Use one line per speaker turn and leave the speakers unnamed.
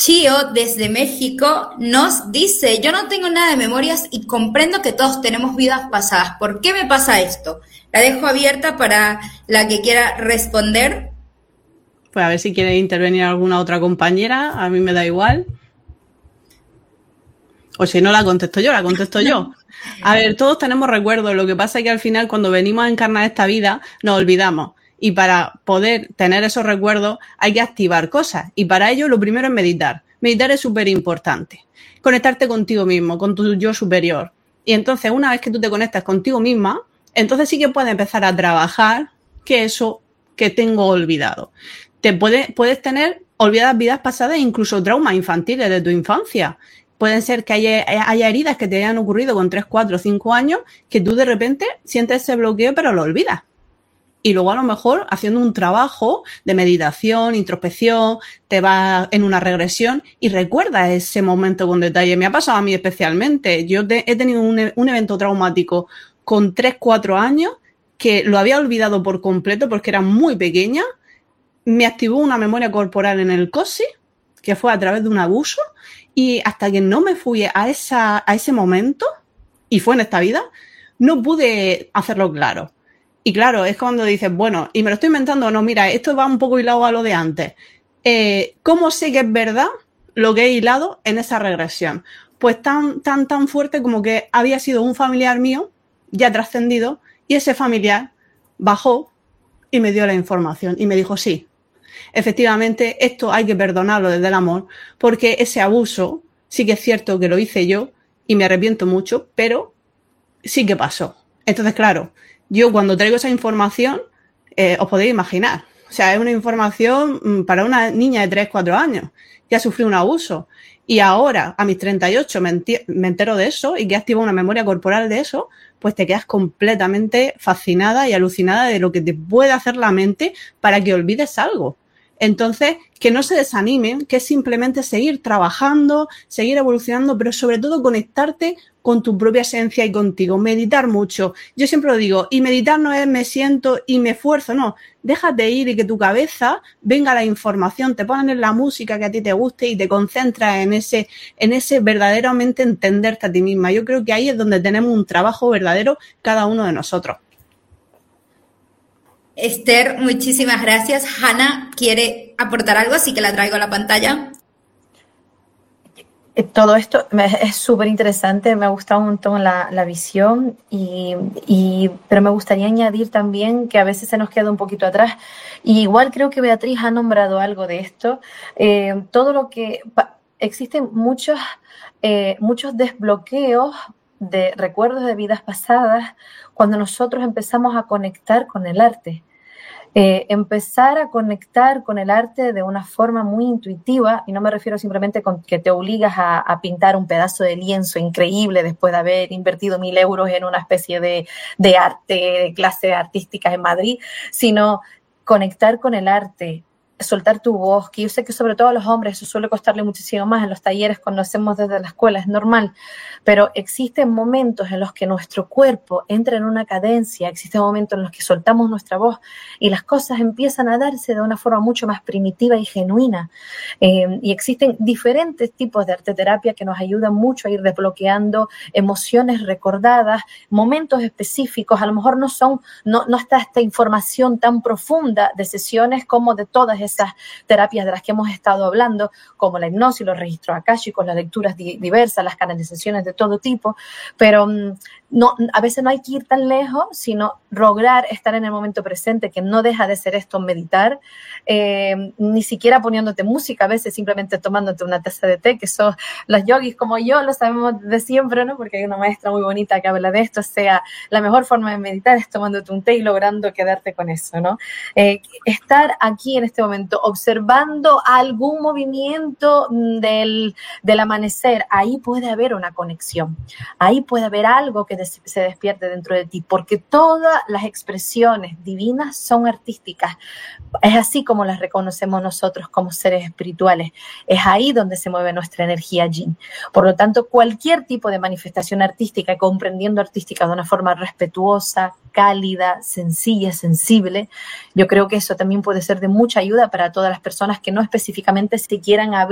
Chio, desde México, nos dice, yo no tengo nada de memorias y comprendo que todos tenemos vidas pasadas. ¿Por qué me pasa esto? La dejo abierta para la que quiera responder.
Pues a ver si quiere intervenir alguna otra compañera, a mí me da igual. O si no, la contesto yo. A ver, todos tenemos recuerdos, lo que pasa es que al final cuando venimos a encarnar esta vida nos olvidamos. Y para poder tener esos recuerdos hay que activar cosas. Y para ello lo primero es meditar. Meditar es súper importante. Conectarte contigo mismo, con tu yo superior. Y entonces una vez que tú te conectas contigo misma, entonces sí que puedes empezar a trabajar que eso que tengo olvidado. Puedes tener olvidadas vidas pasadas e incluso traumas infantiles de tu infancia. Pueden ser que haya heridas que te hayan ocurrido con 3, 4, 5 años que tú de repente sientes ese bloqueo pero lo olvidas. Y luego a lo mejor haciendo un trabajo de meditación, introspección, te vas en una regresión y recuerdas ese momento con detalle. Me ha pasado a mí especialmente. Yo he tenido un evento traumático con 3, 4 años que lo había olvidado por completo porque era muy pequeña. Me activó una memoria corporal en el COSI, que fue a través de un abuso, y hasta que no me fui a ese momento, y fue en esta vida, no pude hacerlo claro. Y claro, es cuando dices, bueno, y me lo estoy inventando o no, mira, esto va un poco hilado a lo de antes. ¿Cómo sé que es verdad lo que he hilado en esa regresión? Pues tan fuerte como que había sido un familiar mío, ya trascendido, y ese familiar bajó y me dio la información y me dijo, sí, efectivamente, esto hay que perdonarlo desde el amor, porque ese abuso sí que es cierto que lo hice yo y me arrepiento mucho, pero sí que pasó. Entonces, claro, yo cuando traigo esa información, os podéis imaginar, o sea, es una información para una niña de 3, 4 años que ha sufrido un abuso y ahora, a mis 38, me entero de eso y que activa una memoria corporal de eso, pues te quedas completamente fascinada y alucinada de lo que te puede hacer la mente para que olvides algo. Entonces, que no se desanimen, que es simplemente seguir trabajando, seguir evolucionando, pero sobre todo conectarte con tu propia esencia y contigo, meditar mucho. Yo siempre lo digo, y meditar no es me siento y me esfuerzo, no, déjate ir y que tu cabeza venga la información, te ponen la música que a ti te guste y te concentras en ese verdaderamente entenderte a ti misma. Yo creo que ahí es donde tenemos un trabajo verdadero cada uno de nosotros.
Esther, muchísimas gracias. Hanna quiere aportar algo, así que la traigo a la pantalla.
Todo esto es súper interesante, me ha gustado un montón la visión, pero me gustaría añadir también que a veces se nos queda un poquito atrás. Y igual creo que Beatriz ha nombrado algo de esto. Todo lo que... Existen muchos desbloqueos de recuerdos de vidas pasadas cuando nosotros empezamos a conectar con el arte. Empezar a conectar con el arte de una forma muy intuitiva, y no me refiero simplemente con que te obligas a pintar un pedazo de lienzo increíble después de haber invertido 1.000 euros en una especie de arte, de clases artísticas en Madrid, sino conectar con el arte, soltar tu voz, que yo sé que sobre todo a los hombres eso suele costarle muchísimo más en los talleres cuando hacemos desde la escuela, es normal, pero existen momentos en los que nuestro cuerpo entra en una cadencia, existen momentos en los que soltamos nuestra voz y las cosas empiezan a darse de una forma mucho más primitiva y genuina, y existen diferentes tipos de arteterapia que nos ayudan mucho a ir desbloqueando emociones recordadas, momentos específicos, a lo mejor no está esta información tan profunda de sesiones como de todas esas terapias de las que hemos estado hablando, como la hipnosis, los registros akáshicos, las lecturas diversas, las canalizaciones de todo tipo, pero a veces no hay que ir tan lejos, sino lograr estar en el momento presente, que no deja de ser esto meditar, ni siquiera poniéndote música, a veces simplemente tomándote una taza de té, que son los yogis como yo, lo sabemos de siempre, ¿no? Porque hay una maestra muy bonita que habla de esto, o sea, la mejor forma de meditar es tomándote un té y logrando quedarte con eso, ¿no? Estar aquí en este momento, observando algún movimiento del amanecer, ahí puede haber una conexión, ahí puede haber algo que se despierte dentro de ti, porque todas las expresiones divinas son artísticas, es así como las reconocemos nosotros como seres espirituales, es ahí donde se mueve nuestra energía yin. Por lo tanto, cualquier tipo de manifestación artística, comprendiendo artística de una forma respetuosa, cálida, sencilla, sensible, yo creo que eso también puede ser de mucha ayuda para todas las personas que no específicamente se quieran abrir